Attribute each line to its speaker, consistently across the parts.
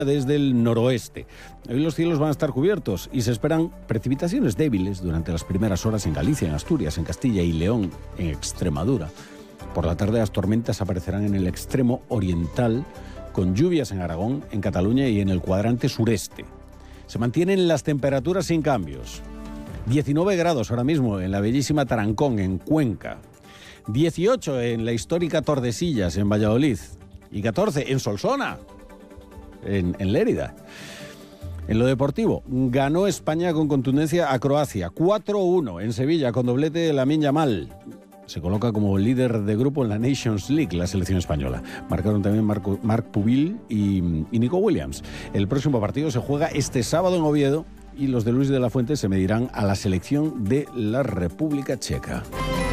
Speaker 1: desde el noroeste. Hoy los cielos van a estar cubiertos y se esperan precipitaciones débiles durante las primeras horas en Galicia, en Asturias, en Castilla y León, en Extremadura. Por la tarde las tormentas aparecerán en el extremo oriental, con lluvias en Aragón, en Cataluña y en el cuadrante sureste. Se mantienen las temperaturas sin cambios. 19 grados ahora mismo en la bellísima Tarancón, en Cuenca. 18 en la histórica Tordesillas, en Valladolid. Y 14 en Solsona, en Lérida. En lo deportivo, ganó España con contundencia a Croacia. 4-1 en Sevilla, con doblete de Lamine Yamal. Se coloca como líder de grupo en la Nations League, la selección española. Marcaron también Marc Pubil y Nico Williams. El próximo partido se juega este sábado en Oviedo y los de Luis de la Fuente se medirán a la selección de la República Checa.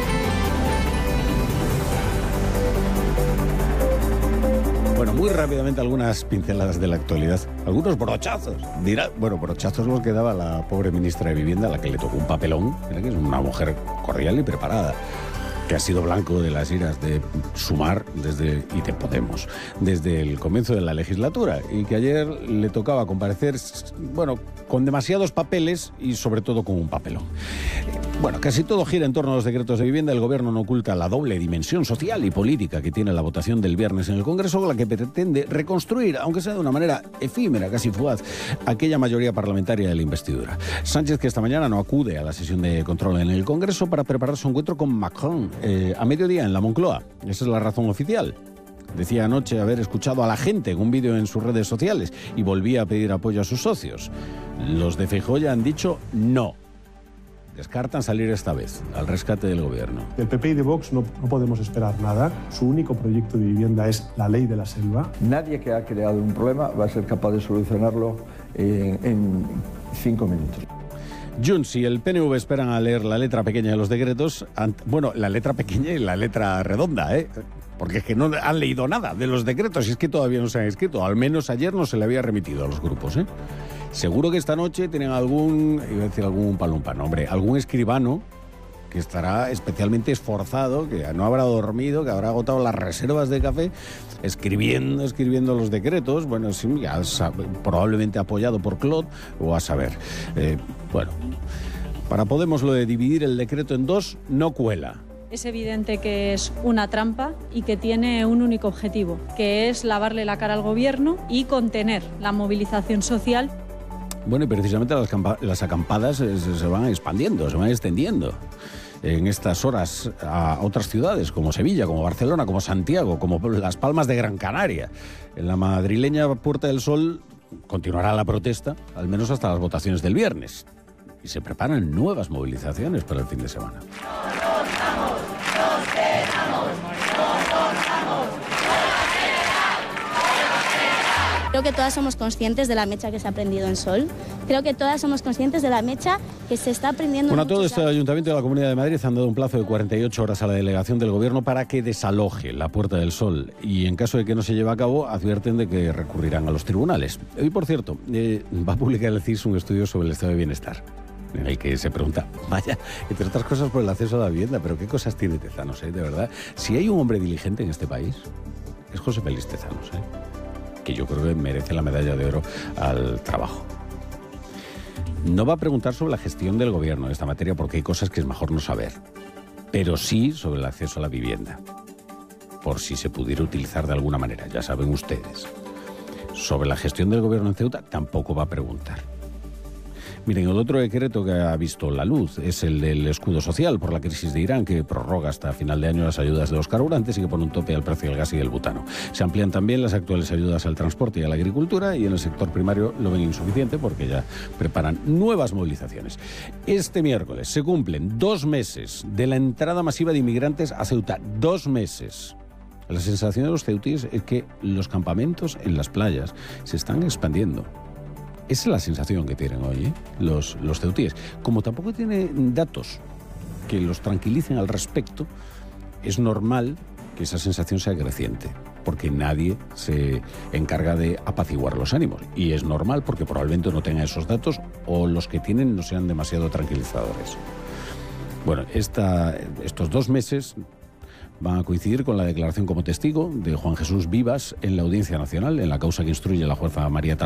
Speaker 1: Bueno, muy rápidamente algunas pinceladas de la actualidad. Algunos brochazos. Dirá, bueno, brochazos los que daba la pobre ministra de Vivienda, a la que le tocó un papelón. Mira que es una mujer cordial y preparada, que ha sido blanco de las iras de Sumar y de Podemos desde el comienzo de la legislatura, y que ayer le tocaba comparecer, bueno, con demasiados papeles y sobre todo con un papelón. Bueno, casi todo gira en torno a los decretos de vivienda. El gobierno no oculta la doble dimensión social y política que tiene la votación del viernes en el Congreso, la que pretende reconstruir, aunque sea de una manera efímera, casi fugaz, aquella mayoría parlamentaria de la investidura. Sánchez, que esta mañana no acude a la sesión de control en el Congreso para preparar su encuentro con Macron a mediodía en la Moncloa. Esa es la razón oficial. Decía anoche haber escuchado a la gente en un vídeo en sus redes sociales y volvía a pedir apoyo a sus socios. Los de Feijóo ya han dicho no. Descartan salir esta vez al rescate del gobierno.
Speaker 2: Del PP y de Vox no podemos esperar nada. Su único proyecto de vivienda es la ley de la selva.
Speaker 3: Nadie que ha creado un problema va a ser capaz de solucionarlo en 5 minutos.
Speaker 1: Junts y el PNV esperan a leer la letra pequeña de los decretos. Bueno, la letra pequeña y la letra redonda, porque es que no han leído nada de los decretos y es que todavía no se han escrito. Al menos ayer no se le había remitido a los grupos, Seguro que esta noche tienen algún escribano que estará especialmente esforzado, que no habrá dormido, que habrá agotado las reservas de café, escribiendo los decretos, bueno, sí, ya probablemente apoyado por Clot, o a saber. Bueno, para Podemos lo de dividir el decreto en dos no cuela.
Speaker 4: Es evidente que es una trampa y que tiene un único objetivo, que es lavarle la cara al gobierno y contener la movilización social.
Speaker 1: Bueno, y precisamente las acampadas se van expandiendo, se van extendiendo en estas horas a otras ciudades, como Sevilla, como Barcelona, como Santiago, como Las Palmas de Gran Canaria. En la madrileña Puerta del Sol continuará la protesta, al menos hasta las votaciones del viernes. Y se preparan nuevas movilizaciones para el fin de semana.
Speaker 5: Creo que todas somos conscientes de la mecha que se ha prendido en Sol. Creo que todas somos conscientes de la mecha que se está prendiendo.
Speaker 1: Bueno, todo este Ayuntamiento de la Comunidad de Madrid han dado un plazo de 48 horas a la delegación del Gobierno para que desaloje la Puerta del Sol. Y en caso de que no se lleve a cabo, advierten de que recurrirán a los tribunales. Hoy, por cierto, va a publicar el CIS un estudio sobre el estado de bienestar, en el que se pregunta, vaya, entre otras cosas por el acceso a la vivienda, pero qué cosas tiene Tezanos, de verdad. Si hay un hombre diligente en este país, es José Félix Tezanos, que yo creo que merece la medalla de oro al trabajo. No va a preguntar sobre la gestión del gobierno en esta materia porque hay cosas que es mejor no saber, pero sí sobre el acceso a la vivienda, por si se pudiera utilizar de alguna manera, ya saben ustedes. Sobre la gestión del gobierno en Ceuta tampoco va a preguntar. Miren, el otro decreto que ha visto la luz es el del escudo social por la crisis de Irán, que prorroga hasta final de año las ayudas de los carburantes y que pone un tope al precio del gas y del butano. Se amplían también las actuales ayudas al transporte y a la agricultura, y en el sector primario lo ven insuficiente porque ya preparan nuevas movilizaciones. Este miércoles se cumplen 2 meses de la entrada masiva de inmigrantes a Ceuta. 2 meses. La sensación de los ceutíes es que los campamentos en las playas se están expandiendo. Esa es la sensación que tienen hoy, los ceutíes. Como tampoco tienen datos que los tranquilicen al respecto, es normal que esa sensación sea creciente, porque nadie se encarga de apaciguar los ánimos. Y es normal porque probablemente no tengan esos datos o los que tienen no sean demasiado tranquilizadores. Bueno, estos 2 meses van a coincidir con la declaración como testigo de Juan Jesús Vivas en la Audiencia Nacional, en la causa que instruye la jueza María Tarragona.